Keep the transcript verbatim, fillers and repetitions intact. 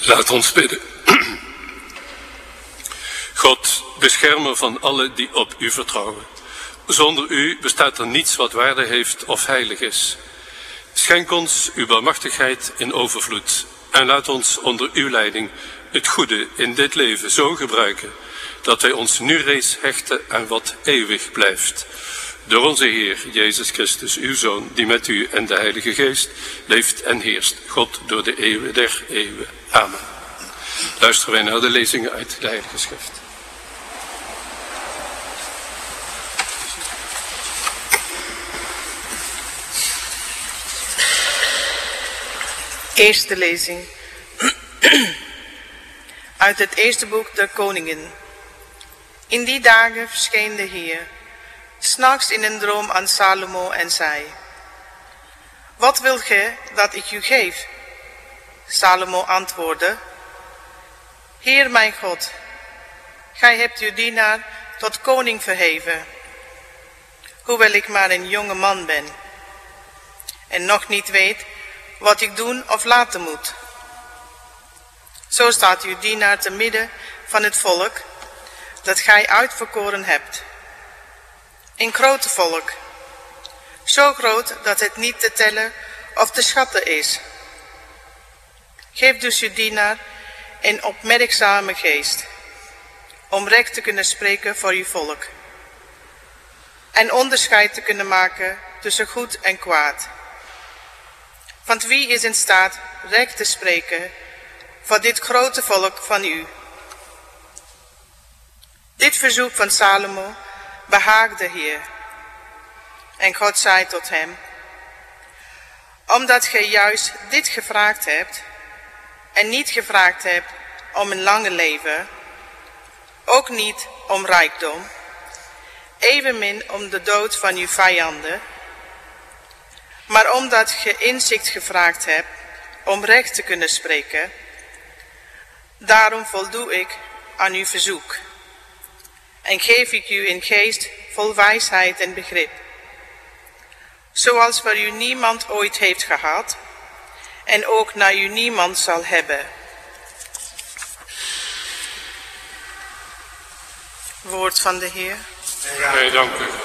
Laat ons bidden. God, beschermer van allen die op u vertrouwen. Zonder u bestaat er niets wat waarde heeft of heilig is. Schenk ons uw barmhartigheid in overvloed en laat ons onder uw leiding het goede in dit leven zo gebruiken dat wij ons nu reeds hechten aan wat eeuwig blijft. Door onze Heer Jezus Christus, uw Zoon, die met u en de Heilige Geest leeft en heerst, God door de eeuwen der eeuwen. Amen. Luisteren wij naar de lezingen uit de Heilige Schrift. Eerste lezing uit het eerste boek der Koningen. In die dagen verscheen de Heer, 's nachts in een droom aan Salomo en zei: Wat wilt gij dat ik u geef? Salomo antwoordde: Heer mijn God, gij hebt uw dienaar tot koning verheven, hoewel ik maar een jonge man ben en nog niet weet wat ik doen of laten moet. Zo staat uw dienaar te midden van het volk dat gij uitverkoren hebt. Een grote volk, zo groot dat het niet te tellen of te schatten is. Geef dus uw dienaar een opmerkzame geest, om recht te kunnen spreken voor uw volk, en onderscheid te kunnen maken tussen goed en kwaad. Want wie is in staat recht te spreken voor dit grote volk van u? Dit verzoek van Salomo behaagde de Heer. En God zei tot hem: Omdat gij juist dit gevraagd hebt, en niet gevraagd hebt om een lange leven, ook niet om rijkdom, evenmin om de dood van uw vijanden, maar omdat ge inzicht gevraagd hebt om recht te kunnen spreken, daarom voldoe ik aan uw verzoek en geef ik u een geest vol wijsheid en begrip, zoals voor u niemand ooit heeft gehad en ook naar u niemand zal hebben. Woord van de Heer. Wij danken u.